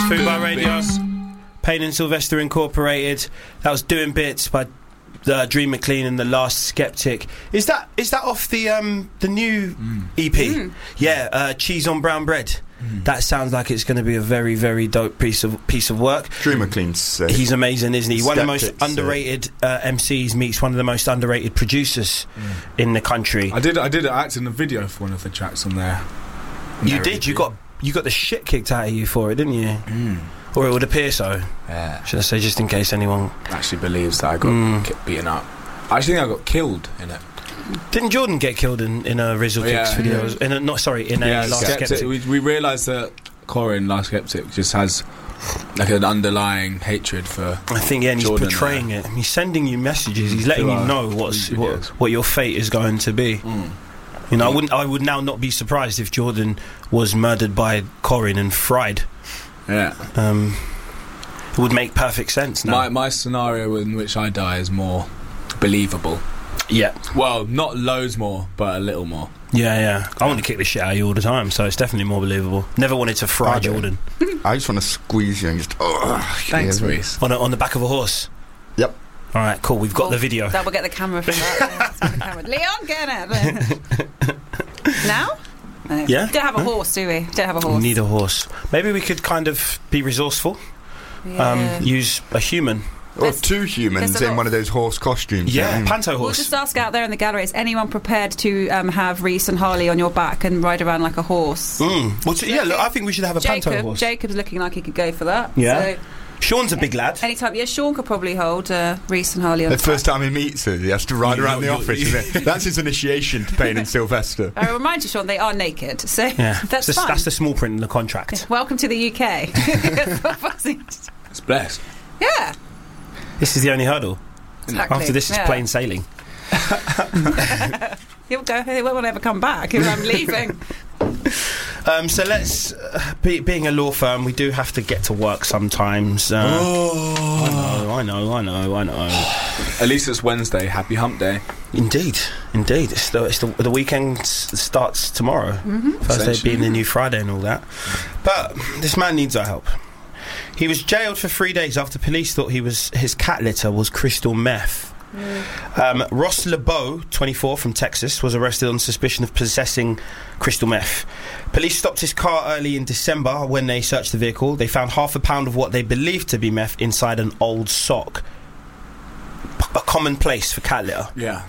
Fubar Radio, Payne and Sylvester Incorporated. That was Doing Bits by Dream McLean and The Last Skeptic. Is that off the new EP? Yeah, Cheese on Brown Bread. That sounds like it's going to be a very, very dope piece of work. Dream McLean's he's amazing, isn't he? One of the most Skeptics, underrated MCs meets one of the most underrated producers in the country. I did act in the video for one of the tracks on there. You did. You got the shit kicked out of you for it, didn't you? Or it would appear so. Yeah. Should I say, just in case anyone actually believes that I got beaten up. I actually think I got killed in it. Didn't Jordan get killed in a Rizzle Kicks video? In a Last Skeptic. We realised that Corin, Last Skeptic, just has like an underlying hatred for. I think and he's Jordan portraying it. He's sending you messages. He's letting you know what your fate is going to be. You know, I would now not be surprised if Jordan was murdered by Corin and fried. Yeah. It would make perfect sense now. My scenario in which I die is more believable. Yeah. Well, not loads more, but a little more. Yeah. I want to kick the shit out of you all the time, so it's definitely more believable. Never wanted to fry Jordan. I just want to squeeze you and just. Thanks, Reese. On the back of a horse. Yep. All right, cool. We've got the video. That will get the camera from that. Leon, get it. Now? Yeah. We don't have a horse, do we? Don't have a horse. We need a horse. Maybe we could kind of be resourceful. Yeah. Use a human. Or two humans in one of those horse costumes. Yeah, panto horse. We'll just ask out there in the gallery, is anyone prepared to have Reese and Harley on your back and ride around like a horse? Well, look, I think we should have a panto horse. Jacob's looking like he could go for that. Yeah. So Sean's a big lad. anytime, Sean could probably hold Reese and Harley on The first time he meets her, he has to ride around the office. Isn't it? That's his initiation to Payne and Sylvester. I remind you, Sean, they are naked, so that's fine. That's the small print in the contract. Welcome to the UK. It's blessed. Yeah. This is the only hurdle. Exactly. After this, it's plain sailing. He'll go. He won't ever come back if I'm leaving. So let's, being a law firm, we do have to get to work sometimes. I know. At least it's Wednesday. Happy Hump Day. Indeed. It's the weekend starts tomorrow. Thursday being the new Friday and all that. But this man needs our help. He was jailed for 3 days after police thought his cat litter was crystal meth. Ross LeBeau, 24, from Texas, was arrested on suspicion of possessing crystal meth. Police stopped his car early in December. When they searched the vehicle, they found half a pound of what they believed to be meth inside an old sock. A common place for cat litter. Yeah.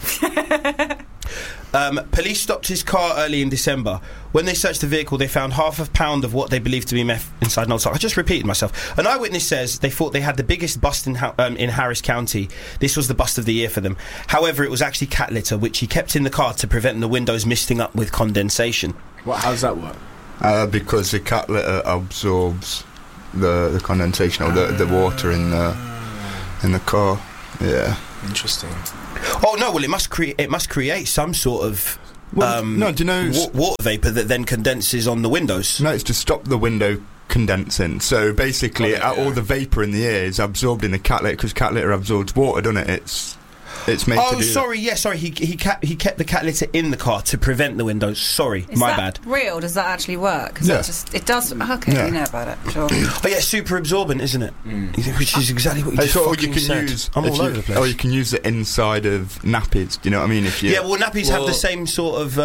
Police stopped his car early in December. When they searched the vehicle, they found half a pound of what they believed to be meth inside an old sock. I just repeated myself. An eyewitness says they thought they had the biggest bust in Harris County. This was the bust of the year for them. However, it was actually cat litter, which he kept in the car to prevent the windows misting up with condensation. How does that work? Because the cat litter absorbs the condensation or the water in the car. Yeah. Interesting. Oh no! Well, it must create some sort of no. Do you know water vapor that then condenses on the windows? No, it's to stop the window condensing. So basically, all the vapor in the air is absorbed in the cat litter because cat litter absorbs water, doesn't it? It's made to do sorry. that. Yeah, sorry. He kept the cat litter in the car to prevent the windows. Sorry, my bad. Real? Does that actually work? Yeah. It does. Okay, Yeah. you know about it. Sure. Oh yeah, super absorbent, isn't it? Which is exactly what you just fucking said. I'm all over the place. Or you can use the inside of nappies. Do you know what I mean? Yeah, well, nappies have the same sort of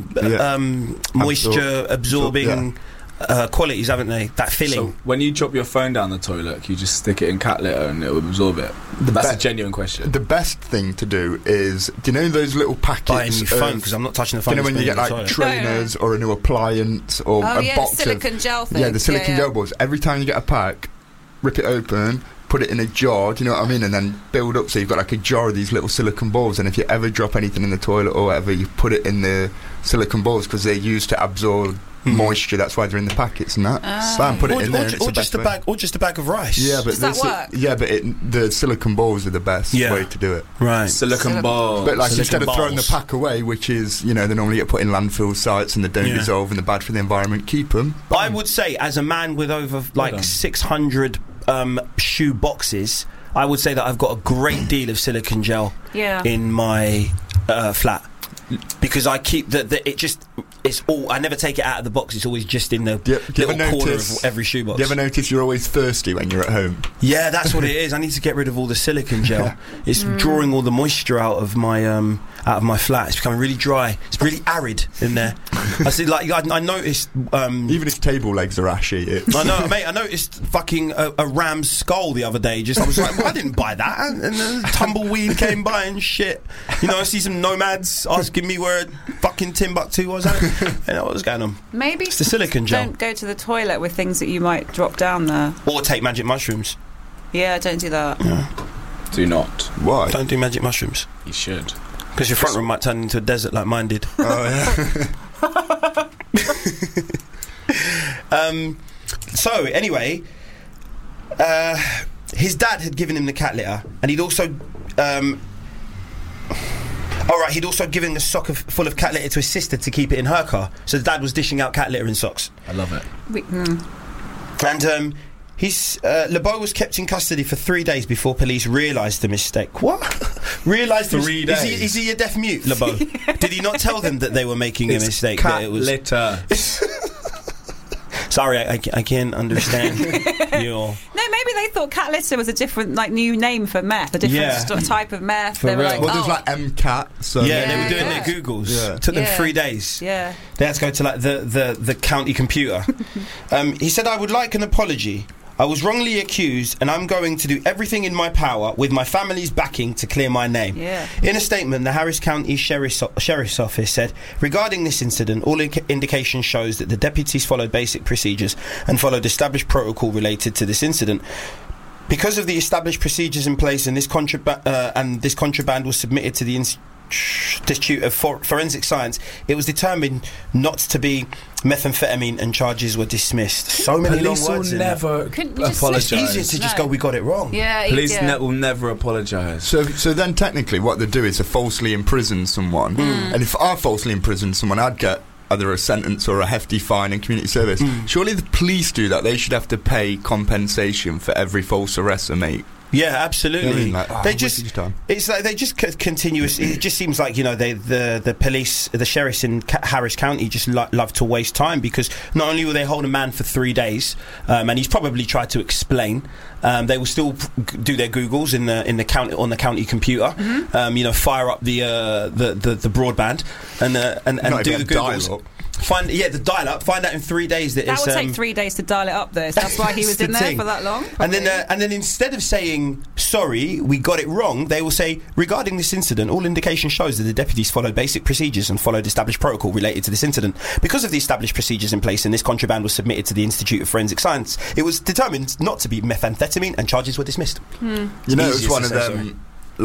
moisture absorbing qualities, haven't they? That filling. So when you drop your phone down the toilet, you just stick it in cat litter and it will absorb it. That's a genuine question. The best thing to do is, do you know those little packets? Buy a new phone, because I'm not touching the phone. Do you know when you get like trainers or a new appliance or a box of silicone gel thing. Yeah, the silicone gel balls. Every time you get a pack, rip it open, put it in a jar, do you know what I mean? And then build up so you've got like a jar of these little silicone balls, and if you ever drop anything in the toilet or whatever, you put it in the silicone balls because they're used to absorb moisture. That's why they're in the packets and that. Bam, put it in there. Or just a bag of rice. Yeah, but does that work? Yeah, but the silicone balls are the best way to do it. Right. Silicone balls. But like Silicone instead of throwing the balls. pack away, which is, you know, they normally get put in landfill sites and they don't dissolve and they're bad for the environment, keep them. I would say, as a man with over like 600 shoe boxes, I would say that I've got a great deal of silicone gel in my flat. because I keep it's all. I never take it out of the box. It's always just in the little corner of every shoobbox. Do you ever notice you're always thirsty when you're at home? Yeah, that's what it is. I need to get rid of all the silicone gel. It's drawing all the moisture out of my flat. It's becoming really dry. It's really arid in there. I see. Like I noticed. Even his table legs are ashy. I know, mate. I noticed fucking a ram's skull the other day. I was like, well, I didn't buy that. And then tumbleweed came by and shit. You know, I see some nomads asking me where fucking Timbuktu was. I don't know what was going on. Maybe it's the silicone gel. Don't go to the toilet with things that you might drop down there. Or take magic mushrooms. Yeah, don't do that. Yeah. Do not. Why? Don't do magic mushrooms. You should. Because your front room might turn into a desert like mine did. Oh, yeah. So, anyway, his dad had given him the cat litter, and he'd also... he'd also given the sock full of cat litter to his sister to keep it in her car. So the dad was dishing out cat litter in socks. I love it. And LeBeau was kept in custody for 3 days before police realised the mistake. What? Realised 3 days? Is he a deaf mute, LeBeau? Did he not tell them that they were making a mistake? Cat that it was litter. Sorry, I can't understand your... No, maybe they thought cat litter was a different, new name for meth, a different type of meth. For they were real. like, well, there's MCAT. So they were doing their Googles. Yeah. It took them 3 days. Yeah. They had to go to the county computer. He said, "I would like an apology. I was wrongly accused, and I'm going to do everything in my power with my family's backing to clear my name." Yeah. In a statement, the Harris County Sheriff's Office said, "Regarding this incident, all indication shows that the deputies followed basic procedures and followed established protocol related to this incident. Because of the established procedures in place, and this contraband was submitted to the Institute of Forensic Science, it was determined not to be methamphetamine, and charges were dismissed." So many Police long words will never apologise. It's easier to just go, "We got it wrong." Yeah, Police will never apologise. So then technically what they do is to falsely imprison someone. And if I falsely imprison someone, I'd get either a sentence or a hefty fine in community service. Surely the police do that. They should have to pay compensation for every false arrest they make. Yeah, absolutely. You know what I mean? They just, it's like they just continuous. It just seems like, the police, the sheriffs in Harris County just love to waste time, because not only will they hold a man for 3 days, and he's probably tried to explain, they will still do their Googles in the county, on the county computer, fire up the broadband and do the Googles. Dial-up. Find the dial-up. Find out in 3 days that would take 3 days to dial it up, though. So that's why he was in there for that long. And then instead of saying sorry, we got it wrong, they will say, regarding this incident, all indication shows that the deputies followed basic procedures and followed established protocol related to this incident. Because of the established procedures in place, and this contraband was submitted to the Institute of Forensic Science, it was determined not to be methamphetamine, and charges were dismissed. You know, it was one of them,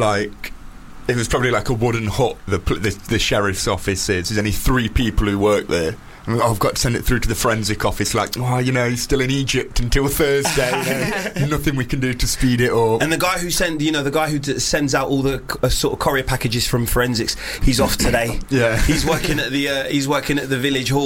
it was probably like a wooden hut, the sheriff's office is. There's only 3 people who work there. And I've got to send it through to the forensic office, he's still in Egypt until Thursday. Nothing we can do to speed it up. And the guy who sends out all the sort of courier packages from forensics, he's off today. Yeah. He's working at the village hall.